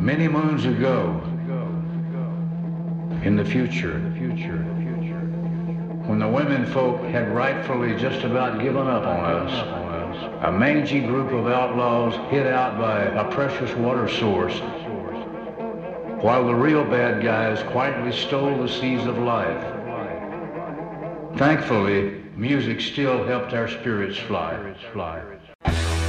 Many moons ago, in the future, when the women folk had rightfully just about given up on us, a mangy group of outlaws hid out by a precious water source, while the real bad guys quietly stole the seeds of life. Thankfully, music still helped our spirits fly.